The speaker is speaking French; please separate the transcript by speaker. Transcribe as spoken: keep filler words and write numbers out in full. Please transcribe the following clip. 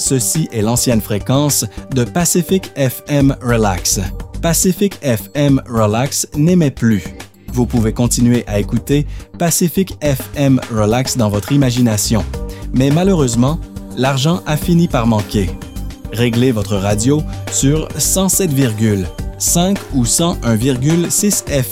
Speaker 1: Ceci est l'ancienne fréquence de Pacific F M Relax. Pacific F M Relax n'émet plus. Vous pouvez continuer à écouter Pacific F M Relax dans votre imagination. Mais malheureusement, l'argent a fini par manquer. Réglez votre radio sur cent sept virgule cinq ou cent un virgule six F